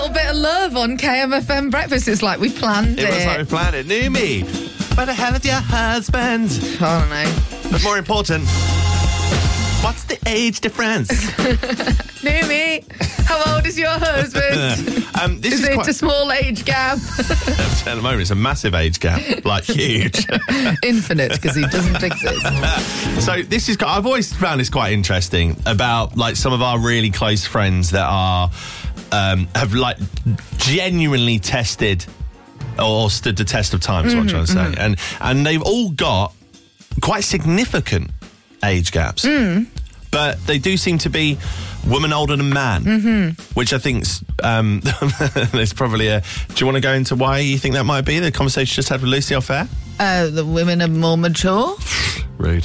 A little bit of love on KMFM Breakfast. It's like we planned it. It was like we planned it. Numi, where the hell is your husband? I don't know. But more important, what's the age difference? Numi, how old is your husband? This is is it quite... a small age gap? At the moment, it's a massive age gap, like huge. Infinite, because he doesn't exist. So this is... I've always found this quite interesting about, like, some of our really close friends that are... have, like, genuinely tested or stood the test of time, is what I'm trying to say. And they've all got quite significant age gaps. But they do seem to be woman older than man, which I think's... there's probably a... Do you want to go into why you think that might be? The conversation just had with Lucy off air? The women are more mature. Rude.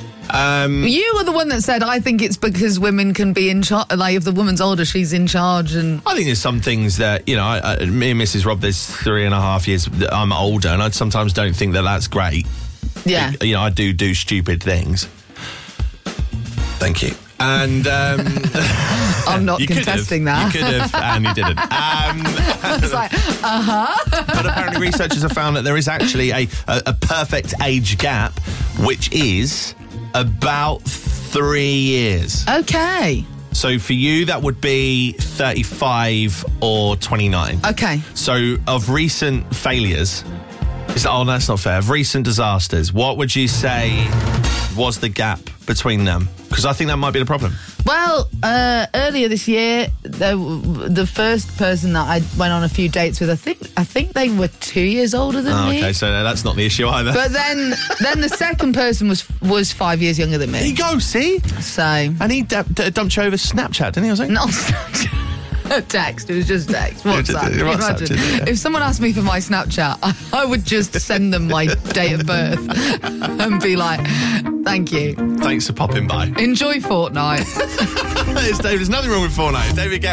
You were the one that said, I think it's because women can be in charge. Like, if the woman's older, she's in charge. And I think there's some things that, you know, me and Mrs. Rob, there's 3.5 years that I'm older, and I sometimes don't think that that's great. yeah. You know, I do stupid things. Thank you. And I'm not contesting that. You could have, and you didn't. It's like, But apparently researchers have found that there is actually a perfect age gap, which is about 3 years. Okay. So for you, that would be 35 or 29. Okay. So of recent failures, that's not fair. Of recent disasters, what would you say was the gap between them? Because I think that might be the problem. Well, earlier this year, the first person that I went on a few dates with, I think they were 2 years older than me. Okay, so that's not the issue either. But then the second person was 5 years younger than There you me. go, see? So And he dumped you over Snapchat, didn't he? I was like, not text. It was just text. WhatsApp. WhatsApp, Imagine yeah. if someone asked me for my Snapchat, I would just send them my date of birth and be like, "Thank you. Thanks for popping by. Enjoy Fortnite." It's Dave. There's nothing wrong with Fortnite. David Guetta.